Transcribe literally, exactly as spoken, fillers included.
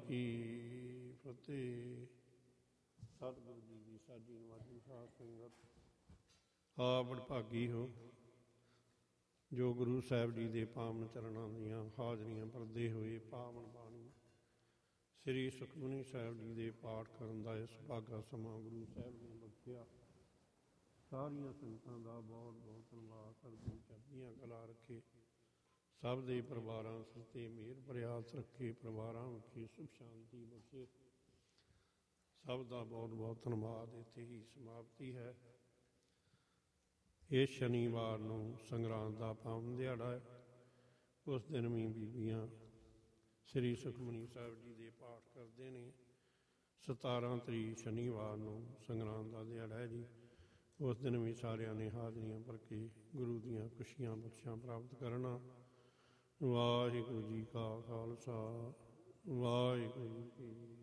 ਕੀ ਫਤਿਹ। ਸਤਿਗੁਰੂ ਜੀ ਦੀ ਸਾਜੀ ਨਵਾਜੀ ਸਾਧ ਸੰਗਤ ਆਪ ਵਡਭਾਗੀ ਹੋ ਜੋ ਗੁਰੂ ਸਾਹਿਬ ਜੀ ਦੇ ਪਾਵਨ ਚਰਨਾਂ ਦੀਆਂ ਹਾਜ਼ਰੀਆਂ ਭਰਦੇ ਹੋਏ ਪਾਵਨ ਬਾਣੀ ਸ੍ਰੀ ਸੁਖਮਨੀ ਸਾਹਿਬ ਜੀ ਦੇ ਪਾਠ ਕਰਨ ਦਾ ਇਸ ਭਾਗਾ ਸਮਾਂ ਗੁਰੂ ਸਾਹਿਬ ਨੇ ਬਖਸ਼ਿਆ। ਸਾਰੀਆਂ ਸੰਗਤਾਂ ਦਾ ਬਹੁਤ ਬਹੁਤ ਧੰਨਵਾਦ ਕਰਦੀ ਚੜ੍ਹਦੀਆਂ ਕਲਾ ਰੱਖੇ, ਸਭ ਦੇ ਪਰਿਵਾਰਾਂ ਤੇ ਮਿਹਰ ਭਰਿਆ ਹੱਥ ਰੱਖੇ, ਪਰਿਵਾਰਾਂ ਵਿੱਚ ਸੁਖ ਸ਼ਾਂਤੀ ਬਖਸ਼ੇ। ਸਭ ਦਾ ਬਹੁਤ ਬਹੁਤ ਧੰਨਵਾਦ। ਇੱਥੇ ਹੀ ਸਮਾਪਤੀ ਹੈ। ਇਸ ਸ਼ਨੀਵਾਰ ਨੂੰ ਸੰਗਰਾਂਦ ਦਾ ਪਾਵਨ ਦਿਹਾੜਾ ਹੈ। ਉਸ ਦਿਨ ਵੀ ਬੀਬੀਆਂ ਸ੍ਰੀ ਸੁਖਮਨੀ ਸਾਹਿਬ ਜੀ ਦੇ ਪਾਠ ਕਰਦੇ ਨੇ। ਸਤਾਰਾਂ ਤਰੀਕ ਸ਼ਨੀਵਾਰ ਨੂੰ ਸੰਗਰਾਂਦ ਦਾ ਦਿਹਾੜਾ ਹੈ ਜੀ। ਉਸ ਦਿਨ ਵੀ ਸਾਰਿਆਂ ਨੇ ਹਾਜ਼ਰੀਆਂ ਭਰ ਕੇ ਗੁਰੂ ਦੀਆਂ ਖੁਸ਼ੀਆਂ ਬਖਸ਼ਾਂ ਪ੍ਰਾਪਤ ਕਰਨਾ। ਵਾਹਿਗੁਰੂ ਜੀ ਕਾ ਖਾਲਸਾ, ਵਾਹਿਗੁਰੂ ਜੀ ਕੀ